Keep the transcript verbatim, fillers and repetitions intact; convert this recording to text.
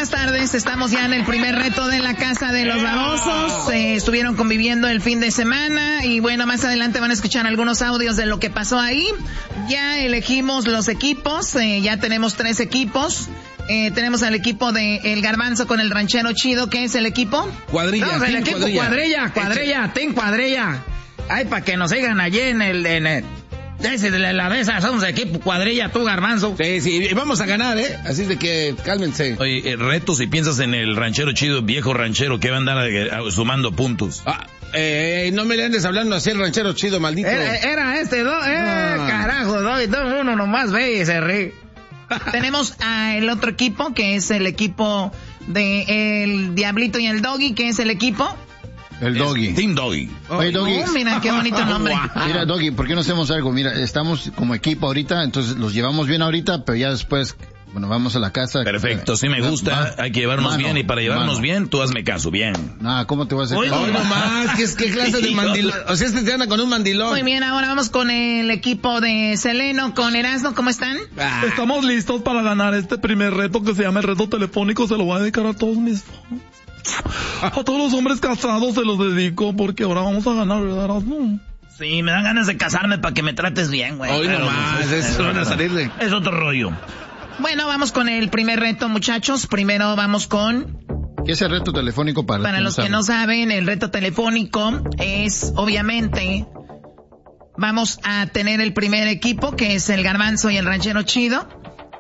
buenas tardes. Estamos ya en el primer reto de la Casa de los Babosos. Eh, estuvieron conviviendo el fin de semana y bueno, más adelante van a escuchar algunos audios de lo que pasó ahí. Ya elegimos los equipos, eh, ya tenemos tres equipos. Eh, tenemos al equipo de El Garbanzo con el Ranchero Chido. ¿Qué es el equipo? Cuadrilla. No, el equipo cuadrilla, cuadrilla, cuadrilla, ten cuadrilla. Ay, para que nos sigan allí en el... En el Ese de la, la de esa, somos equipo cuadrilla, tú Garbanzo. Sí, sí, y vamos a ganar, ¿eh? Así de que cálmense. Oye, eh, reto si piensas en el ranchero chido, viejo ranchero, que va a andar eh, sumando puntos. Ah, eh, no me le andes hablando así el ranchero chido, maldito. Era, era este, dos, eh, Ah. carajo, dos, dos, uno nomás ve y se ríe. Tenemos al otro equipo, que es el equipo de El Diablito y el Doggy, que es el equipo... El Doggy. Team Doggy. Oye, Doggy. Oh, mira, qué bonito nombre. Mira, Doggy, ¿por qué no hacemos algo? Mira, estamos como equipo ahorita, entonces los llevamos bien ahorita, pero ya después, bueno, vamos a la casa. Perfecto, sí me gusta, hay que llevarnos Mano, bien y para llevarnos mano. bien, tú hazme caso, bien. No, ¿cómo te vas a hacer Oye, caso? Hoy nomás, ¿qué, es, ¿qué clase de mandilón? O sea, este te anda con un mandilón. Muy bien, ahora vamos con el equipo de Seleno, con Erasmo. ¿Cómo están? Ah, Estamos listos para ganar este primer reto que se llama el reto telefónico. Se lo voy a dedicar a todos mis fans. A todos los hombres casados se los dedico porque ahora vamos a ganar, ¿verdad, Erasmo? Sí, me dan ganas de casarme para que me trates bien, güey. hoy Pero, nomás, pues, eso van a salirle. Es otro rollo. Bueno, vamos con el primer reto, muchachos. Primero vamos con... ¿Qué es el reto telefónico para, Para los que no saben, el reto telefónico es, obviamente, vamos a tener el primer equipo, que es el Garbanzo y el Ranchero Chido.